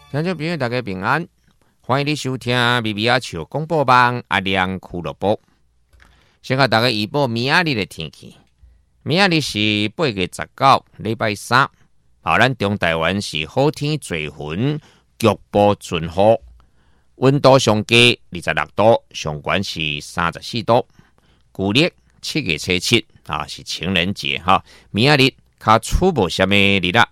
听众朋友，大家平安，欢迎你收听咪咪阿笑广播网阿亮俱乐部。先甲大家预报明仔日的天气。明仔日是8月19，礼拜三。咱中台湾是好天多云，局部阵雨，温度上低26度，上悬是34度。旧历7月初7是情人节哈。明仔日较出无啥物日啦。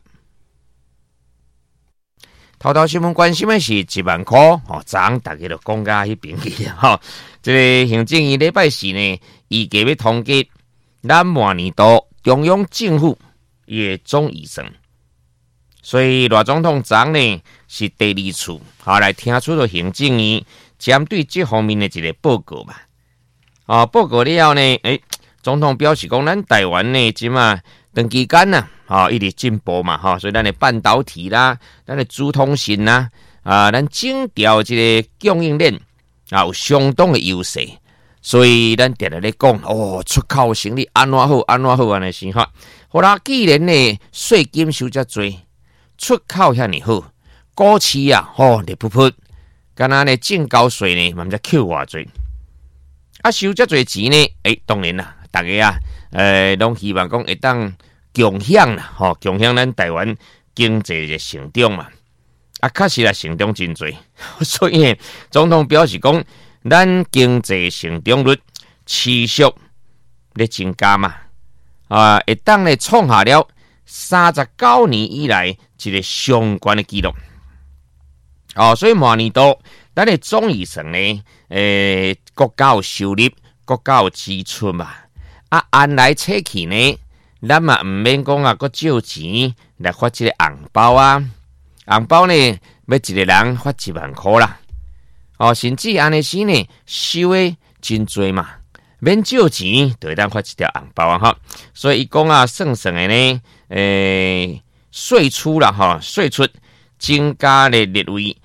头新闻关心的是1万块昨昏大家就讲甲迄边去这个行政院礼拜四呢，预计要通过咱明年度中央政府的总预算。所以赖总统昨呢是第2次来听出了行政院针对这方面的一个报告嘛。报告了后呢，总统表示讲咱台湾呢即嘛长期间一直进步嘛所以咱的半导体啦，咱的资通讯啦，咱整条这个供应链有相当的优势。所以咱常常咧讲出口生意安怎好安尼是哈。好啦，既然呢税金收遮多，出口遐尼好，股市日扑扑，敢若呢进交税呢嘛毋知扣偌多，收遮多钱呢，当然啦，大家拢希望讲会当共享啦，共享咱台湾经济的成长嘛。确实成长真多，所以呢，总统表示讲，咱经济成长率持续咧增加嘛，会当咧创下了39年以来一个相关的记录。所以明年度咱的总预算呢，国家有收入，国家有支出嘛。按来测去呢，咱嘛毋免讲搁借钱来发这个红包红包呢要一个人发1万块啦。甚至安尼时呢，收的真多嘛，免借钱就会当发一条红包所以伊讲算的呢，税出啦税出增加的列为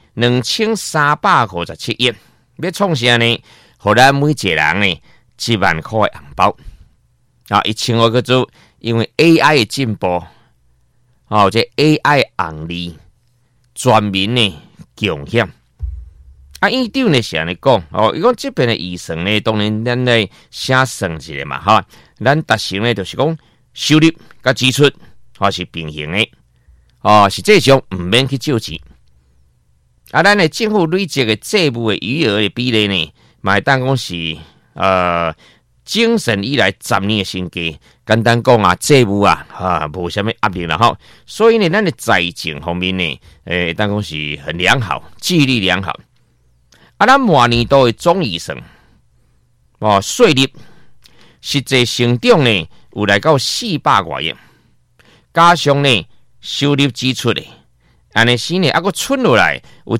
2357亿，要创啥呢？互咱每一个人呢1万块的红包。伊称呼叫做因为 AI 的进步，这 AI 红利全民呢共享。院长呢是安尼讲，伊讲这边的预算呢，当然咱来写算一下嘛咱达成呢就是讲收入甲支出是平衡的，实际上毋免去借钱。咱的政府累积的债务的余额的比例呢，嘛会当讲是精神以来10年的新高。简单讲债务无啥物压力啦所以呢，咱的财政方面呢，当讲是很良好，纪律良好。咱明年度的总预算，税率实际成长呢有来到400多亿，加上呢收入支出的，安尼时呢还出落来有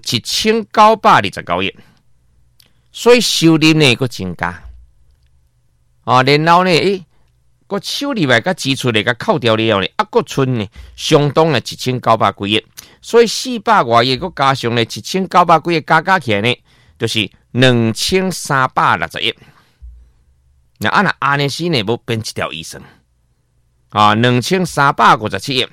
1929亿，所以收入呢还增加。然后呢，收入来甲支出来甲扣掉了后呢，还出呢相当的1900几亿，所以400多亿，佮加上呢1900几亿加起来呢，就是2360亿。那安尼时呢，要变一条预算2357亿。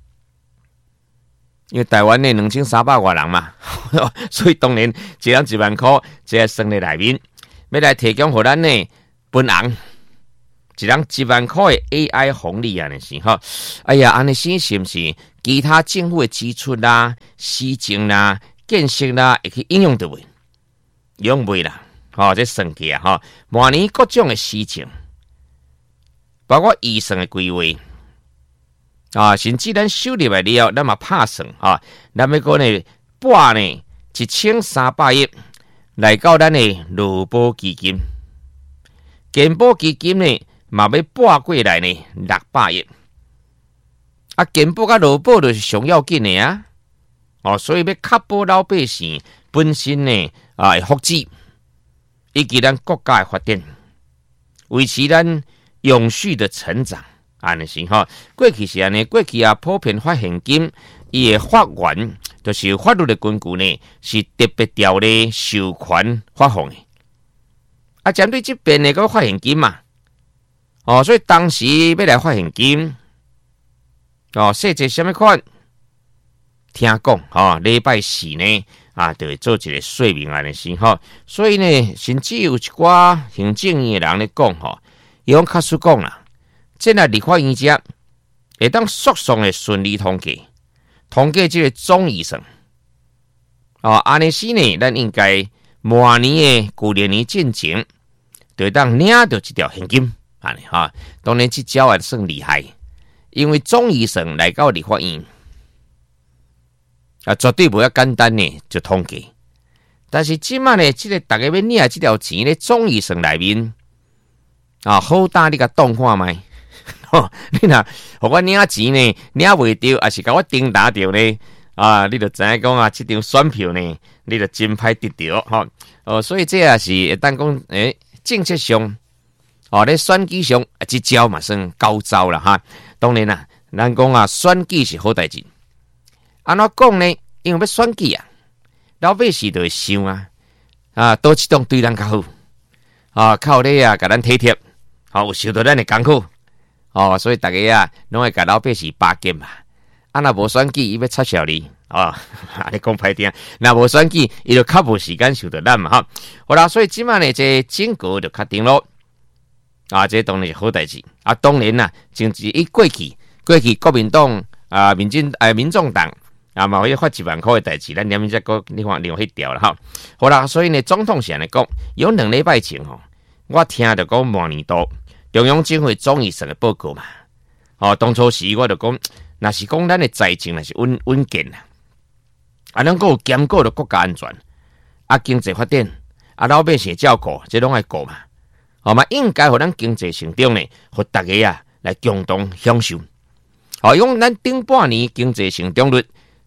因为台湾呢2300多人嘛，所以当然一人1万块，这算在内面，要来提供互咱呢分红，一人1万块的 AI 红利安尼是安尼是是不是其他政府的支出啦、施政啦、建设啦，会去应用到位？用袂啦，这算起明年各种的施政，包括预算的规划甚至咱收入来了，咱嘛拍算咱要讲呢拨呢1300亿来到咱的劳保基金，健保基金呢嘛要拨过来呢600亿。健保甲劳保就是上要紧的所以要确保老百姓本身呢福祉，以及咱国家的发展，维持咱永续的成长。安尼是过去是安尼，过去普遍发现金，伊的法源就是法律的根据呢，是特别条例授权发放的。针对这边的个发现金嘛，所以当时要来发现金，设置什么款， 听讲礼拜四呢就会做一个说明安尼是所以呢，甚至有一寡行政院的人咧讲伊讲卡实讲啦，即个立法院者会当速速的顺利通过这个总预算安尼是呢，咱应该明年的旧年进前，就当领到一条现金安尼当然这招也算厉害，因为总预算来到立法院绝对不要简单呢就通过。但是即马呢，这个大家要领这条钱咧，总预算内面好大你甲动看卖你若互我领钱呢，领袂着，还是甲我叮打着呢？你就知影讲这张选票呢，你就真歹得着所以这也是会当讲政策上咧选举上这招嘛算高招啦当然啦，咱讲选举是好代志。安怎讲呢？因为要选举老百姓就会想倒一种对咱较好靠咧甲咱体贴有受到咱的艰苦所以大家拢会甲老百姓巴结嘛。若无选举，伊要插销你你讲歹听，若无选举，伊就较无时间受到咱嘛好啦，所以即摆呢，这整个就确定咯这当然是好代志当然啦，政治过去国民党民众党嘛可以发1万块的代志，咱连再讲另外迄条啦好啦，所以呢，总统上来讲，有2礼拜前我听到讲明年度中央政府总预算的报告嘛当初时我就讲，若是讲咱的财政若是稳健咱还有兼顾着国家安全经济发展老百姓照顾，这拢爱顾嘛嘛应该互咱经济成长呢，互大家来共同享受用咱顶半年经济成长率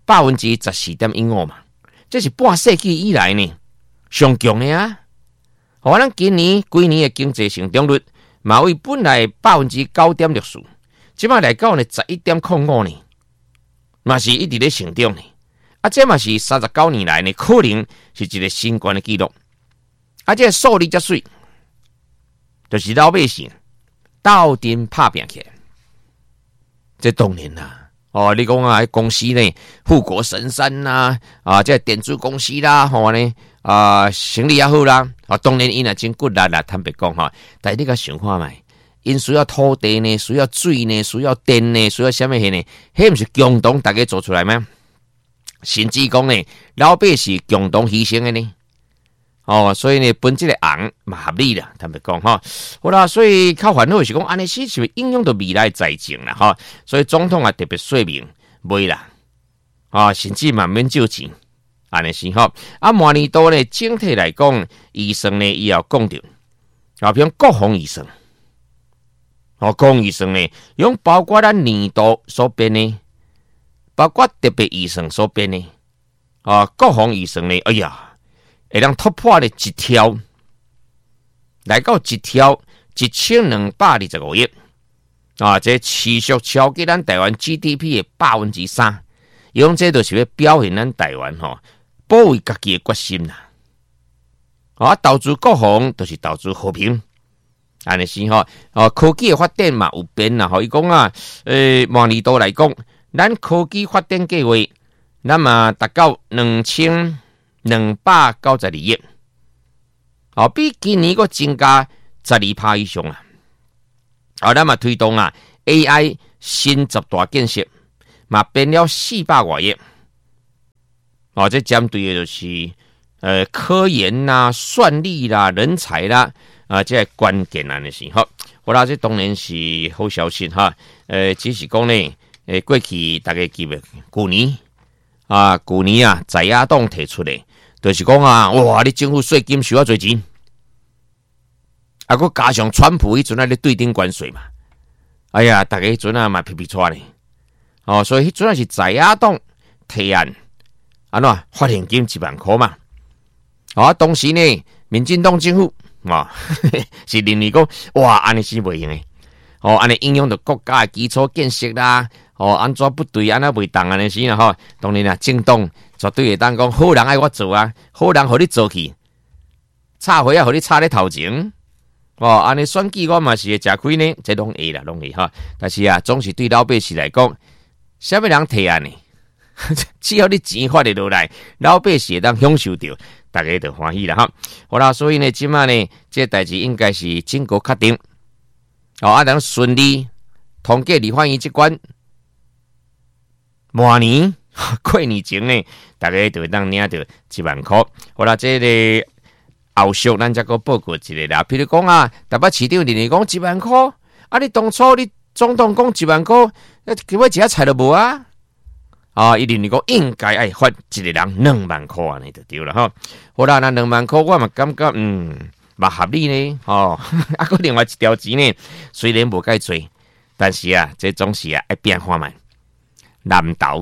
14.15%嘛，这是半世纪以来呢上强的咱规年的经济成长率嘛为本来9.64%，即摆来到呢11.05%呢，嘛是一直咧成长呢这嘛是39年来呢可能是一个新高的纪录这个数字遮水，就是老百姓斗阵拍拼起来，这当然啦你讲公司呢富国神山啦这电子公司啦生意也好啦当然因也真骨力啦，坦白讲但是你甲想看卖，因需要土地呢，需要水呢，需要电呢，需要什么呢？迄毋是共同大家做出来吗？甚至讲呢，老百姓共同牺牲的呢所以呢，分这个红嘛合理啦，坦白讲好啦，所以较烦恼是讲安尼是是应用到未来财政啦所以总统特别说明袂啦甚至嘛免借钱安尼是明年度呢整体来讲预算呢伊也讲到比如国防预算国防预算呢用包括咱年度所编的，包括特别预算所编的国防预算呢会当突破了一条，来到一条1225亿这持续超过咱台湾 GDP 的3%，用这就是要表现咱台湾保卫家己的决心啦投资国防就是投资和平安尼是科技的发展嘛有变啦伊讲明年度来讲，咱科技发展计划那么达到2292亿比今年个增加12%以上咱嘛推动AI 新十大建设嘛变了400多亿这针对的就是科研啦、算力啦、人才啦这个关键安尼是好啦，这当然是好消息只是讲呢过去大家记得去年在野党提出的就是讲哇你政府税金收啊多钱佫加上川普迄阵咧对顶关税嘛大家迄阵嘛皮皮喘咧所以迄阵是在野党提案发现金1万块嘛当时呢民进党政府是认为讲哇安尼是袂用的安尼影响到国家的基础建设啦安怎不对安那袂当安尼是当然政党绝对会当讲好人爱我做好人互你做去插花互你插咧头前安尼选举我嘛是会吃亏呢，这拢会啦，拢会但是总是对老百姓来讲，什么人提案呢只要你钱发得落来，老百姓当享受到，大家就欢喜啦哈。好啦，所以呢，即马呢，这代志应该是经过确定，能顺利通过立法院这关。明年过年前呢，大家就会当领到1万块。好啦，这个后续咱再个报告一下啦。譬如讲啊，台北市长认为讲1万块，你当初你总统讲1万块，结果一下菜都无啊。伊认为讲应该爱发一个人2万块安尼就对了哈。好啦，那2万块我嘛感觉嘛合理呢。个另外一条钱呢，虽然无介多，但是啊，这总是啊爱变化嘛。南投，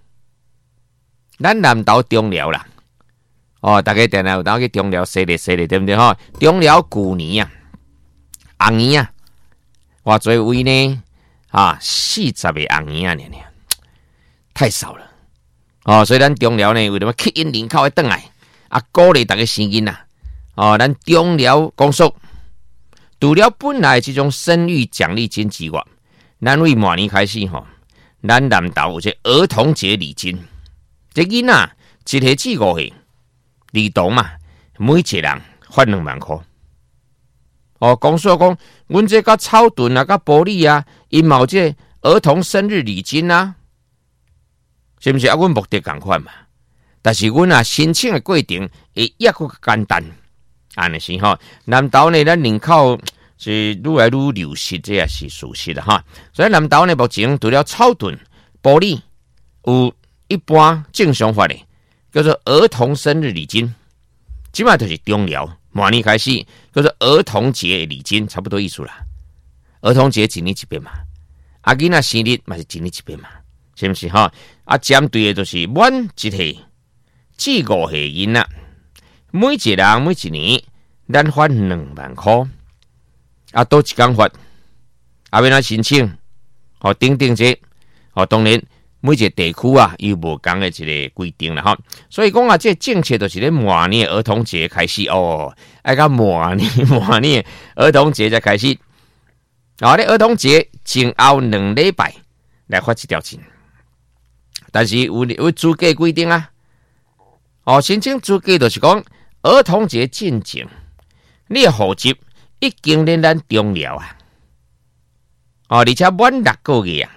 咱南投中寮啦，大家定有当去中寮踅咧对不对哈？中寮旧年啊，红年啊，偌侪位呢？40个红年啊，太少了所以咱中寮呢，为了要吸引人口的转来鼓励大家生囡咱中寮公署除了本来这种生育奖励金之外，咱为明年开始咱南投有这儿童节礼金，这囡仔一下至5岁，儿童嘛，每一个人发2万块。公说讲，阮这甲草屯啊、甲玻璃啊，因嘛有这儿童生日礼金啊，是不是阮目的同款嘛？但是阮申请的过程会也更简单，安尼是南投呢，咱人口是愈来愈流失，这也是事实的哈。所以南投呢，目前除了草屯、玻璃有一般正常法的叫做儿童生日礼金，即卖就是中寮，明年开始叫做儿童节的礼金，差不多意思啦。儿童节一年一遍嘛，囡仔生日嘛是一年一遍嘛，是不是针对的就是满1岁至5岁囡仔，每一人每一年咱发2万块。多一天发，要哪申请？等这，当然每一个地区有无同的一个规定啦哈。所以讲这政策就是咧明年儿童节开始爱到明年儿童节才开始。咧儿童节前后2礼拜来发这条钱，但是有资格规定申请资格就是讲儿童节进前，你的户籍已经咧咱中寮而且满6个月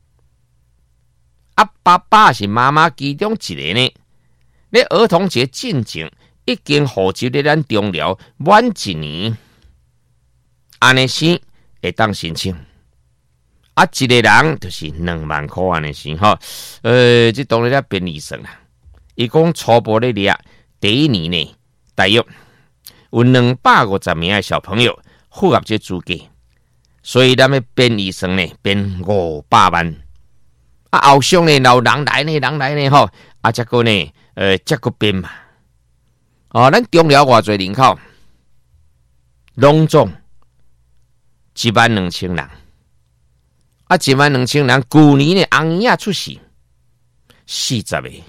爸爸是妈妈其中一个呢。你儿童节进前已经户籍咧咱中寮满1年，安尼先会当申请。一个人就是2万块安尼先这当然咧便宜算啦。伊讲初步咧列第一年呢，大约有250名的小朋友符合这资格，所以咱们编医生呢编500万。后续呢老人来呢这个呢这个编嘛。咱中寮偌侪人口，拢总12000人。12000人，去年呢红年出世40个，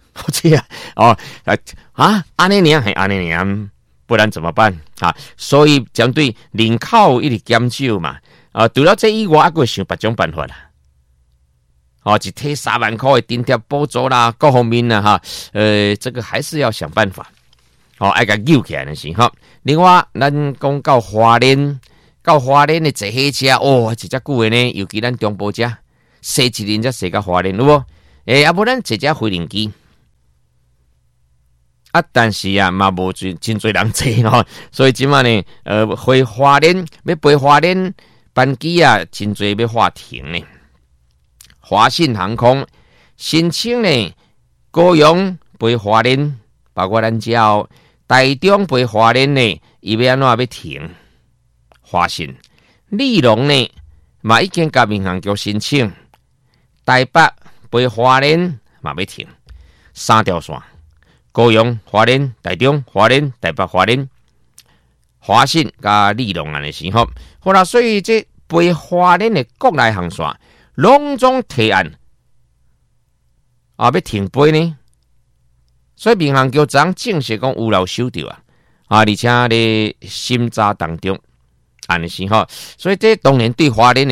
安尼年系安尼年。不然怎么办所以针对人口一直减少嘛，除了这以外，还会想别种办法啦。一贴3万块的津贴补助啦，各方面啦这个还是要想办法。爱甲揪起来的是另外，咱讲到花莲的坐火车一只久的呢，尤其咱中部车，坐一年才坐到花莲，有无？不然坐只飞行机。但是嘛无真多人坐所以即马呢，回花莲要飞花莲班机真多要划停呢。华信航空申请呢，高雄飞花莲，包括咱遮台中飞花莲呢，伊要安怎要停？华信、立荣呢，嘛已经甲民航局申请，台北飞花莲嘛要停，3条线。高雄、花莲、台中、花莲、台北、花莲、华信加立荣安尼是好啦，所以这飞花莲的国内航线拢总提案要停飞呢，所以民航局昨正式讲有漏收到而且咧审查当中安尼是所以这当然对花莲的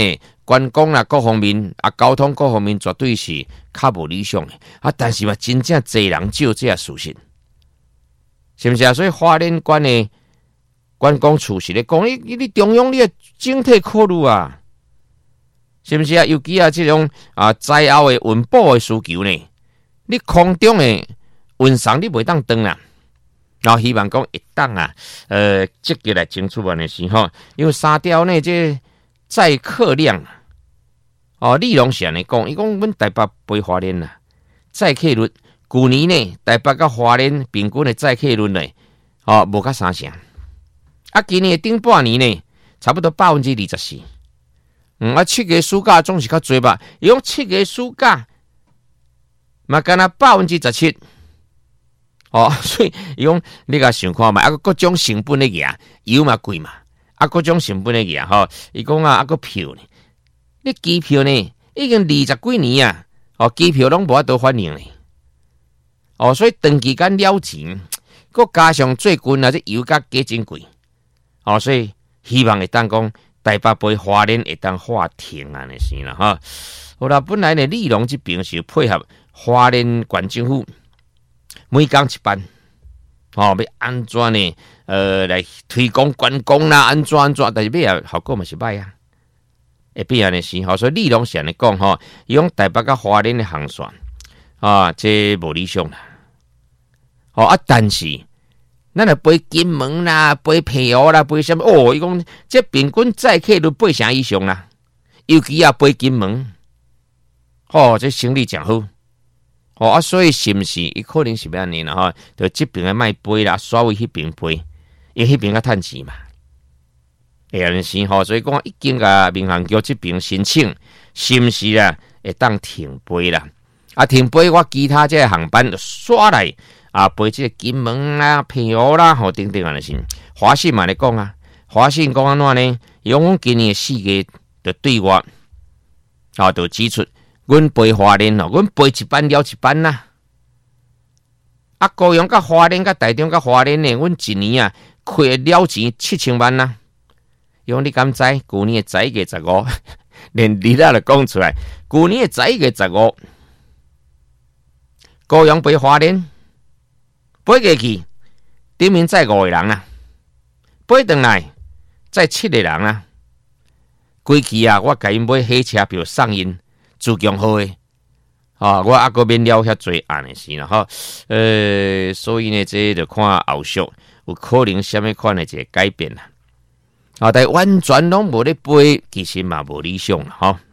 观光啦各方面啊，交通各方面绝对是较无理想的啊。但是嘛，真正侪人照这事实，是不是啊？所以花莲县的观光处是咧讲，你中央你要整体考虑啊，是不是啊？尤其啊，这种啊灾后的运补的需求呢，你空中的运送你袂当断啦。然后希望讲一当啊，积极来争取完的时候，因为沙雕呢这载客量哦，李龙祥来讲，伊讲阮台北飞花莲啦，载客率去年呢台北甲花莲平均的载客率呢，哦无甲三成。啊，今年顶半年呢，差不多24%。啊，7月暑假总是较侪吧？伊讲7月暑假嘛，干那17%。哦，所以伊讲你甲想看嘛，啊，各种成本的嘢，油嘛贵嘛，啊，各种成本的嘢吼，伊讲啊，个票呢，你机票呢已经20几年啊，哦，机票拢无法度反映咧。哦，所以长期间了钱，佮加上最近啊，这油价加真贵。哦，所以希望会当讲台北飞花莲会当划停啊，那是啦哈。好啦，本来呢，利隆这边是配合花莲县政府每天一班，哦，要安怎呢？来推广观光啦，安怎，但是尾啊效果嘛是歹啊。会变安尼是吼，所以利隆是安尼讲吼，伊讲台北甲花莲的航线啊，这无理想啦。哦啊，但是。咱来飞金门啦，飞澎湖啦，飞什么？哦，伊讲这平均载客率8成以上啦，尤其啊飞金门，哦，这生意真好，哦啊，所以是不是？伊可能是要安尼啦哈，就这边的卖飞啦，稍微迄边飞，因迄边较趁钱嘛。会安尼是吼，所以讲已经甲民航局这边申请，是不是啦？会当停飞啦？啊，停飞我其他这航班就刷来。啊，飞这个金门啦、澎湖啦，吼等等安尼是。华信嘛来讲啊，华信讲安怎呢？伊讲今年4月就对我，啊，就指出，阮飞花莲哦，阮飞一班了一班啦。啊，高雄甲花莲甲台中甲花莲呢，阮一年啊，亏了钱7000万啦。伊讲你敢知？去年的11月15，连日仔就讲出来，去年的11月15，高雄飞花莲。飞过去，顶面载5个人啊，飞回来载7个人啊。归期啊，我甲因买火车票送因自强号的，啊，我还阁免了遐济案的是啦哈。所以呢，这就看后续有可能什么款的一个改变啦。啊，但完全拢无咧飞，其实嘛无理想啦哈。